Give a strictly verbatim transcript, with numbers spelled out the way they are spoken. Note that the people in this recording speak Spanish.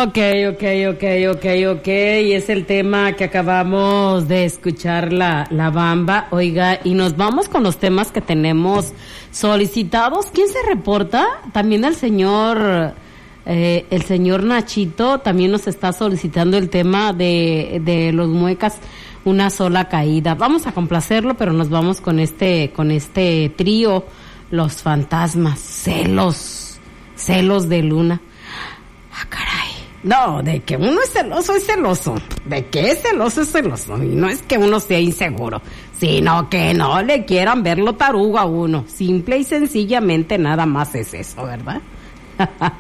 Ok, ok, ok, ok, ok. Y es el tema que acabamos de escuchar, la, la bamba. Oiga, y nos vamos con los temas que tenemos solicitados. ¿Quién se reporta? También el señor, eh, el señor Nachito también nos está solicitando el tema de, de los muecas, una sola caída. Vamos a complacerlo, pero nos vamos con este, con este trío, Los Fantasmas, celos, celos de Luna. Ah, caray. No, de que uno es celoso, es celoso. De que es celoso, es celoso. Y no es que uno sea inseguro, sino que no le quieran verlo tarugo a uno. Simple y sencillamente nada más es eso, ¿verdad?